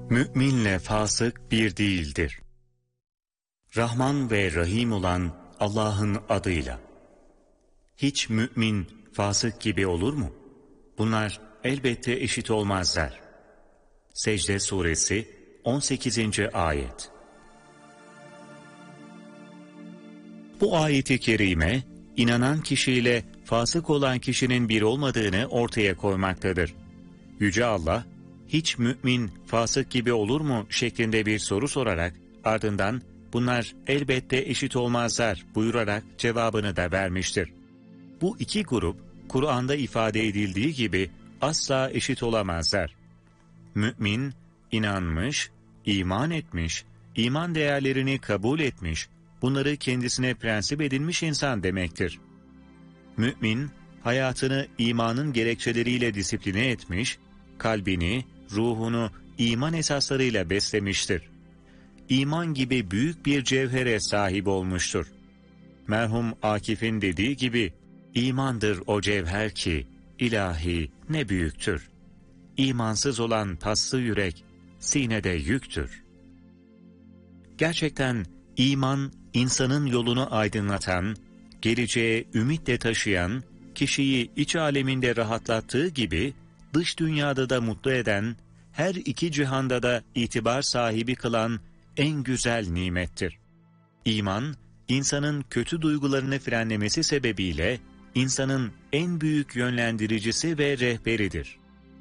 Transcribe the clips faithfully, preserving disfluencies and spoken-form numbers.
Müminle fasık bir değildir. Rahman ve Rahim olan Allah'ın adıyla. Hiç mümin fasık gibi olur mu? Bunlar elbette eşit olmazlar. Secde Suresi on sekizinci ayet. Bu ayet-i kerime, inanan kişiyle fasık olan kişinin bir olmadığını ortaya koymaktadır. Yüce Allah, hiç mümin fasık gibi olur mu şeklinde bir soru sorarak, ardından bunlar elbette eşit olmazlar buyurarak cevabını da vermiştir. Bu iki grup, Kur'an'da ifade edildiği gibi asla eşit olamazlar. Mümin, inanmış, iman etmiş, iman değerlerini kabul etmiş, bunları kendisine prensip edinmiş insan demektir. Mümin, hayatını imanın gerekçeleriyle disipline etmiş, kalbini, ruhunu iman esaslarıyla beslemiştir. İman gibi büyük bir cevhere sahip olmuştur. Merhum Akif'in dediği gibi, imandır o cevher ki, ilahi ne büyüktür. İmansız olan paslı yürek, sinede yüktür. Gerçekten iman, insanın yolunu aydınlatan, geleceğe ümitle taşıyan, kişiyi iç aleminde rahatlattığı gibi, dış dünyada da mutlu eden, her iki cihanda da itibar sahibi kılan en güzel nimettir. İman, insanın kötü duygularını frenlemesi sebebiyle, insanın en büyük yönlendiricisi ve rehberidir.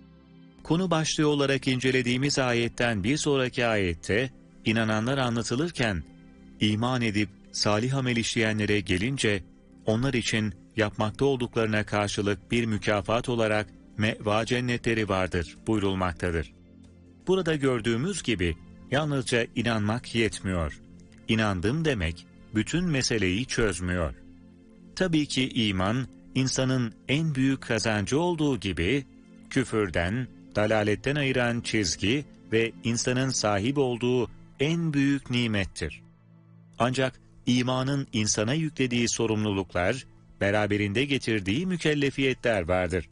Konu başlığı olarak incelediğimiz ayetten bir sonraki ayette, inananlar anlatılırken, iman edip salih amel işleyenlere gelince, onlar için yapmakta olduklarına karşılık bir mükafat olarak meva cennetleri vardır buyurulmaktadır. Burada gördüğümüz gibi yalnızca inanmak yetmiyor. İnandım demek bütün meseleyi çözmüyor. Tabii ki iman, insanın en büyük kazancı olduğu gibi, küfürden, dalaletten ayıran çizgi ve insanın sahip olduğu en büyük nimettir. Ancak imanın insana yüklediği sorumluluklar, beraberinde getirdiği mükellefiyetler vardır.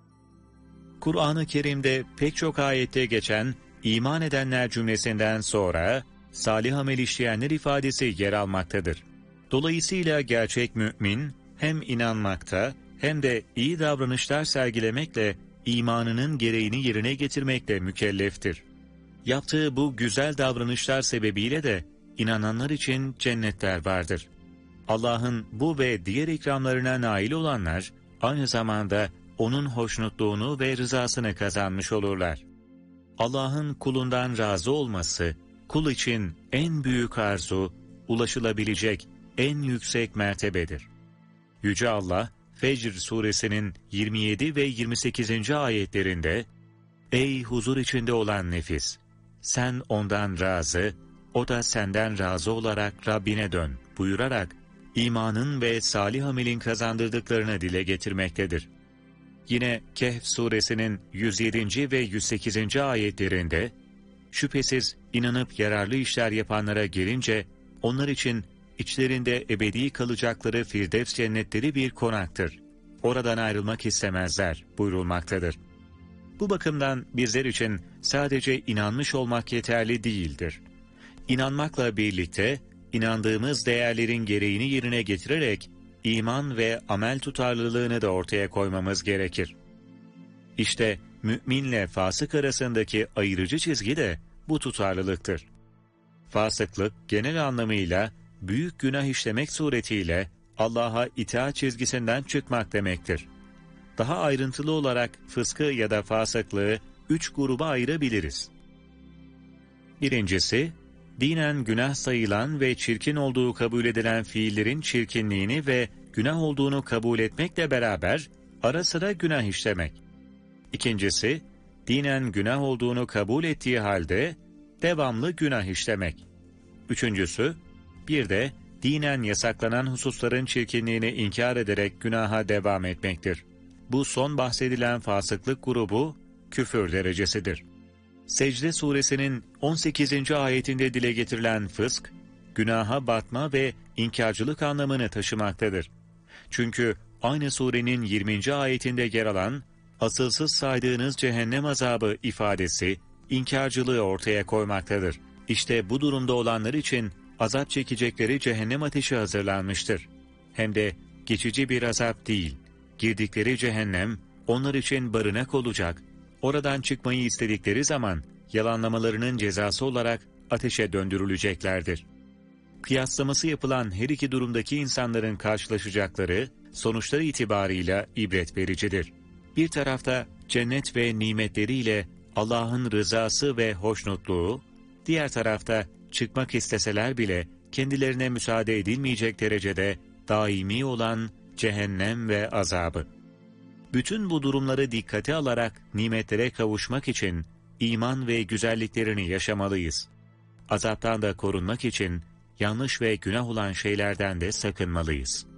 Kur'an-ı Kerim'de pek çok ayette geçen iman edenler cümlesinden sonra salih amel işleyenler ifadesi yer almaktadır. Dolayısıyla gerçek mümin hem inanmakta hem de iyi davranışlar sergilemekle imanının gereğini yerine getirmekle mükelleftir. Yaptığı bu güzel davranışlar sebebiyle de inananlar için cennetler vardır. Allah'ın bu ve diğer ikramlarına nail olanlar aynı zamanda O'nun hoşnutluğunu ve rızasını kazanmış olurlar. Allah'ın kulundan razı olması, kul için en büyük arzu, ulaşılabilecek en yüksek mertebedir. Yüce Allah, Fecr suresinin yirmi yedi ve yirmi sekizinci ayetlerinde, "Ey huzur içinde olan nefis! Sen ondan razı, o da senden razı olarak Rabbine dön" buyurarak, imanın ve salih amelin kazandırdıklarını dile getirmektedir. Yine Kehf suresinin yüz yedinci ve yüz sekizinci ayetlerinde, şüphesiz inanıp yararlı işler yapanlara gelince, onlar için içlerinde ebedi kalacakları Firdevs cennetleri bir konaktır. Oradan ayrılmak istemezler buyurulmaktadır. Bu bakımdan bizler için sadece inanmış olmak yeterli değildir. İnanmakla birlikte, inandığımız değerlerin gereğini yerine getirerek, iman ve amel tutarlılığını da ortaya koymamız gerekir. İşte müminle fasık arasındaki ayırıcı çizgi de bu tutarlılıktır. Fasıklık genel anlamıyla büyük günah işlemek suretiyle Allah'a itaat çizgisinden çıkmak demektir. Daha ayrıntılı olarak fıskı ya da fasıklığı üç gruba ayırabiliriz. Birincisi, dinen günah sayılan ve çirkin olduğu kabul edilen fiillerin çirkinliğini ve günah olduğunu kabul etmekle beraber ara sıra günah işlemek. İkincisi, dinen günah olduğunu kabul ettiği halde devamlı günah işlemek. Üçüncüsü, bir de dinen yasaklanan hususların çirkinliğini inkar ederek günaha devam etmektir. Bu son bahsedilen fasıklık grubu küfür derecesidir. Secde suresinin on sekizinci ayetinde dile getirilen fısk, günaha batma ve inkarcılık anlamını taşımaktadır. Çünkü aynı surenin yirminci ayetinde yer alan, asılsız saydığınız cehennem azabı ifadesi, inkarcılığı ortaya koymaktadır. İşte bu durumda olanlar için azap çekecekleri cehennem ateşi hazırlanmıştır. Hem de geçici bir azap değil. Girdikleri cehennem onlar için barınak olacak. Oradan çıkmayı istedikleri zaman yalanlamalarının cezası olarak ateşe döndürüleceklerdir. Kıyaslaması yapılan her iki durumdaki insanların karşılaşacakları sonuçları itibarıyla ibret vericidir. Bir tarafta cennet ve nimetleriyle Allah'ın rızası ve hoşnutluğu, diğer tarafta çıkmak isteseler bile kendilerine müsaade edilmeyecek derecede daimi olan cehennem ve azabı. Bütün bu durumları dikkate alarak nimetlere kavuşmak için iman ve güzelliklerini yaşamalıyız. Azaptan da korunmak için yanlış ve günah olan şeylerden de sakınmalıyız.